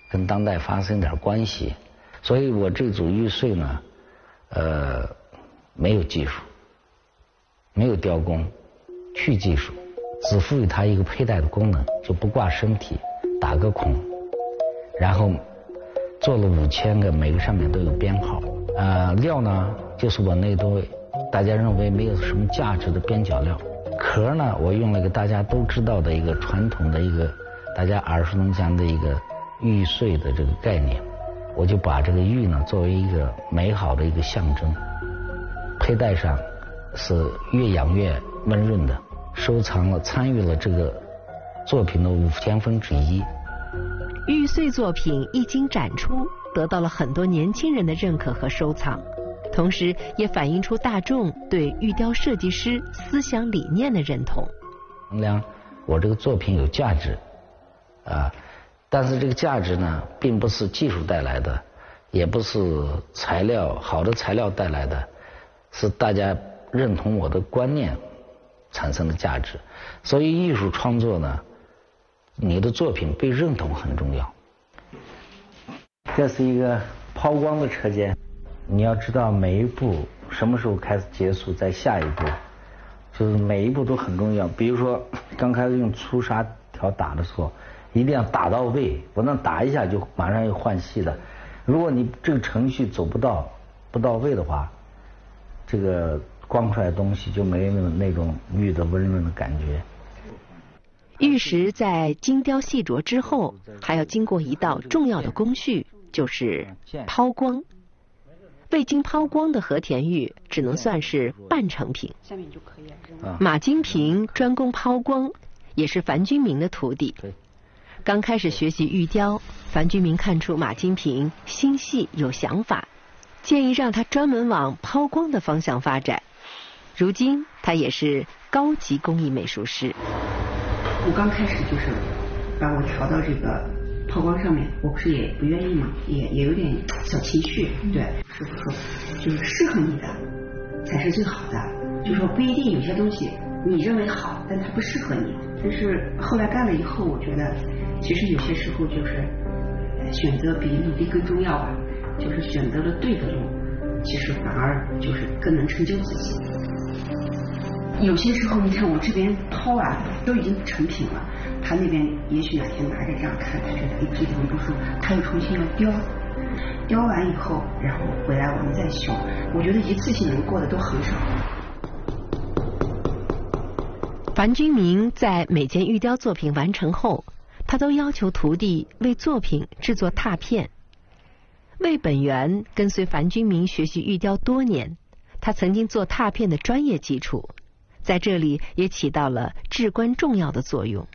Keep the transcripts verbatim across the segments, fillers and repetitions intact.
跟当代发生点关系。所以我这组玉穗呢，呃，没有技术，没有雕工，去技术，只赋予它一个佩戴的功能，就不挂身体，打个孔，然后做了五千个，每个上面都有编号。呃，料呢，就是我那堆大家认为没有什么价值的边角料。壳呢，我用了一个大家都知道的一个传统的一个大家耳熟能详的一个玉穗的这个概念。我就把这个玉呢作为一个美好的一个象征，佩戴上是越养越温润的，收藏了参与了这个作品的五千分之一。 玉穗作品一经展出，得到了很多年轻人的认可和收藏，同时也反映出大众对玉雕设计师思想理念的认同。 衡量我这个作品有价值啊，但是这个价值呢，并不是技术带来的，也不是材料好的材料带来的，是大家认同我的观念产生的价值。所以艺术创作呢，你的作品被认同很重要。这是一个抛光的车间，你要知道每一步什么时候开始结束，在下一步，就是每一步都很重要。比如说刚开始用粗砂条打的时候，一定要打到位，不能打一下就马上又换细的。如果你这个程序走不到不到位的话，这个光出来的东西就没有那种玉的温润的感觉。 玉石在精雕细琢之后，还要经过一道重要的工序，就是抛光。未经抛光的和田玉只能算是半成品。下面就可以了。马金平专攻抛光，也是樊君明的徒弟。刚开始学习玉雕，樊君明看出马金平心细有想法，建议让他专门往抛光的方向发展。如今他也是高级工艺美术师。 我刚开始就是把我调到这个抛光上面，我不是也不愿意嘛，也也有点小情绪。对，师傅说就是适合你的才是最好的，就说不一定有些东西你认为好，但它不适合你。但是后来干了以后，我觉得其实有些时候就是选择比努力更重要吧，就是选择了对的路，其实反而就是更能成就自己。有些时候你看我这边抛完都已经成品了，他那边也许哪天拿着这样看，他觉得哎这地方不舒服，他又重新要雕，雕完以后然后回来我们再修。我觉得一次性能过的都很少。 樊君明在每件玉雕作品完成后，他都要求徒弟为作品制作拓片。魏本源跟随樊君明学习玉雕多年，他曾经做拓片的专业基础，在这里也起到了至关重要的作用。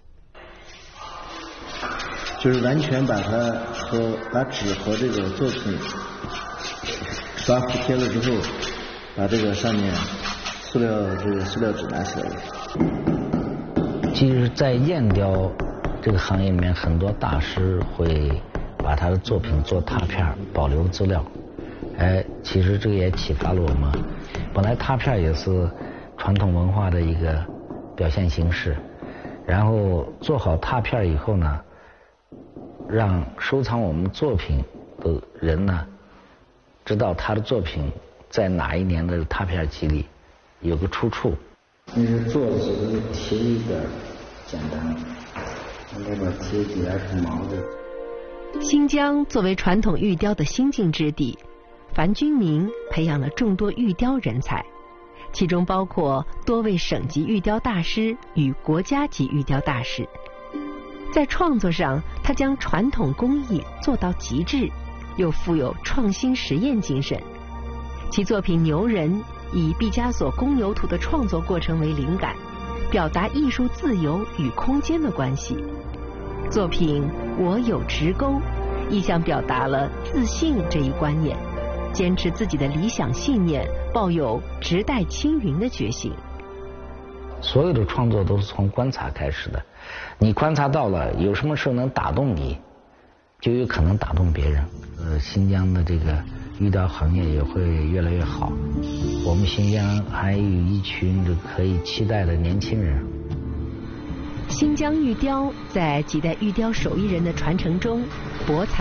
就是完全把它和把纸和这个作品刷服贴了之后，把这个上面塑料这个塑料纸拿起来了。 其实在砚雕这个行业里面，很多大师会把他的作品做拓片保留资料。哎，其实这个也启发了我们。本来拓片也是传统文化的一个表现形式，然后做好拓片以后呢，让收藏我们作品的人呢知道他的作品在哪一年的拓片集里有个出处。你是做的时候贴一点简单，那边贴起来是毛的。 新疆作为传统玉雕的新晋之地，樊君明培养了众多玉雕人才，其中包括多位省级玉雕大师与国家级玉雕大师。在创作上，他将传统工艺做到极致，又富有创新实验精神。其作品《牛人》以毕加索《公牛图》的创作过程为灵感，表达艺术自由与空间的关系。作品《我有直钩》意象表达了自信这一观念，坚持自己的理想信念，抱有直待青云的决心。 所有的创作都是从观察开始的，你观察到了有什么事能打动你，就有可能打动别人。呃，新疆的这个玉雕行业也会越来越好，我们新疆还有一群这可以期待的年轻人。 新疆玉雕在几代玉雕手艺人的传承中，博采